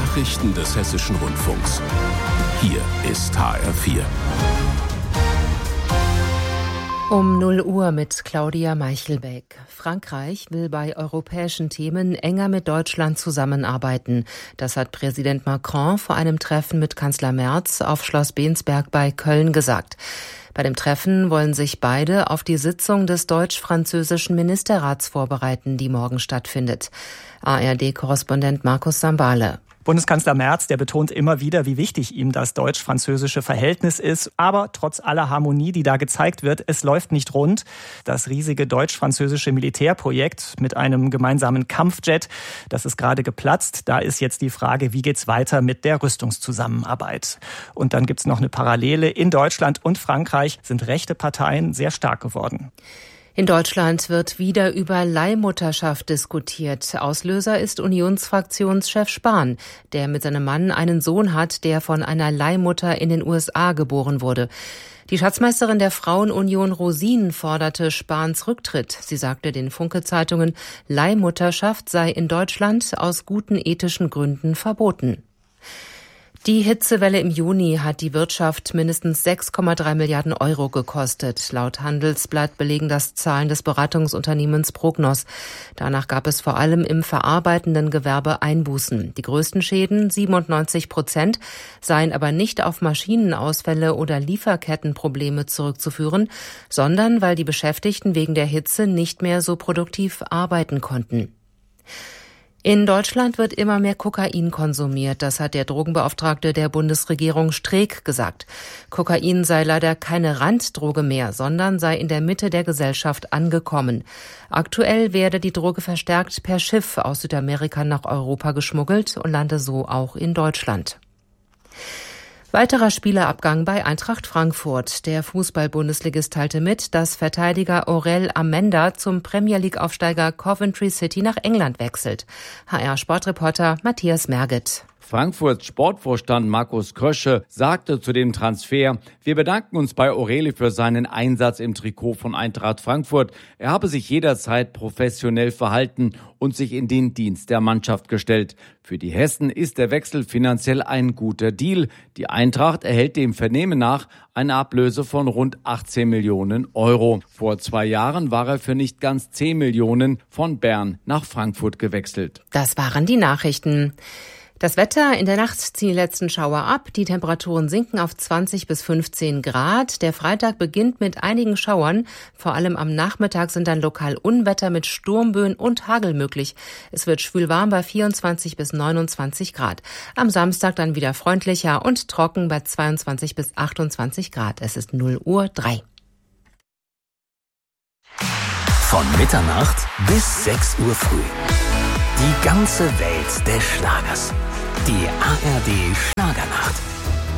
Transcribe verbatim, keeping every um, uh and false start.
Nachrichten des Hessischen Rundfunks. Hier ist H R vier. Um null Uhr mit Claudia Meichelbeck. Frankreich will bei europäischen Themen enger mit Deutschland zusammenarbeiten. Das hat Präsident Macron vor einem Treffen mit Kanzler Merz auf Schloss Bensberg bei Köln gesagt. Bei dem Treffen wollen sich beide auf die Sitzung des deutsch-französischen Ministerrats vorbereiten, die morgen stattfindet. A R D-Korrespondent Markus Sambale. Bundeskanzler Merz, der betont immer wieder, wie wichtig ihm das deutsch-französische Verhältnis ist. Aber trotz aller Harmonie, die da gezeigt wird, es läuft nicht rund. Das riesige deutsch-französische Militärprojekt mit einem gemeinsamen Kampfjet, das ist gerade geplatzt. Da ist jetzt die Frage, wie geht's weiter mit der Rüstungszusammenarbeit? Und dann gibt's noch eine Parallele. In Deutschland und Frankreich sind rechte Parteien sehr stark geworden. In Deutschland wird wieder über Leihmutterschaft diskutiert. Auslöser ist Unionsfraktionschef Spahn, der mit seinem Mann einen Sohn hat, der von einer Leihmutter in den U S A geboren wurde. Die Schatzmeisterin der Frauenunion Rosin forderte Spahns Rücktritt. Sie sagte den Funke-Zeitungen, Leihmutterschaft sei in Deutschland aus guten ethischen Gründen verboten. Die Hitzewelle im Juni hat die Wirtschaft mindestens sechs Komma drei Milliarden Euro gekostet. Laut Handelsblatt belegen das Zahlen des Beratungsunternehmens Prognos. Danach gab es vor allem im verarbeitenden Gewerbe Einbußen. Die größten Schäden, siebenundneunzig Prozent, seien aber nicht auf Maschinenausfälle oder Lieferkettenprobleme zurückzuführen, sondern weil die Beschäftigten wegen der Hitze nicht mehr so produktiv arbeiten konnten. In Deutschland wird immer mehr Kokain konsumiert, das hat der Drogenbeauftragte der Bundesregierung Streeck gesagt. Kokain sei leider keine Randdroge mehr, sondern sei in der Mitte der Gesellschaft angekommen. Aktuell werde die Droge verstärkt per Schiff aus Südamerika nach Europa geschmuggelt und lande so auch in Deutschland. Weiterer Spielerabgang bei Eintracht Frankfurt. Der Fußball-Bundesligist teilte mit, dass Verteidiger Aurel Amenda zum Premier-League-Aufsteiger Coventry City nach England wechselt. H R-Sportreporter Matthias Merget. Frankfurts Sportvorstand Markus Krösche sagte zu dem Transfer: Wir bedanken uns bei Aureli für seinen Einsatz im Trikot von Eintracht Frankfurt. Er habe sich jederzeit professionell verhalten und sich in den Dienst der Mannschaft gestellt. Für die Hessen ist der Wechsel finanziell ein guter Deal. Die Eintracht erhält dem Vernehmen nach eine Ablöse von rund achtzehn Millionen Euro. Vor zwei Jahren war er für nicht ganz zehn Millionen von Bern nach Frankfurt gewechselt. Das waren die Nachrichten. Das Wetter: In der Nacht ziehen die letzten Schauer ab. Die Temperaturen sinken auf zwanzig bis fünfzehn Grad. Der Freitag beginnt mit einigen Schauern. Vor allem am Nachmittag sind dann lokal Unwetter mit Sturmböen und Hagel möglich. Es wird schwül warm bei vierundzwanzig bis neunundzwanzig Grad. Am Samstag dann wieder freundlicher und trocken bei zweiundzwanzig bis achtundzwanzig Grad. Es ist null Uhr drei. Von Mitternacht bis sechs Uhr früh. Die ganze Welt des Schlagers. Die A R D Schlagernacht.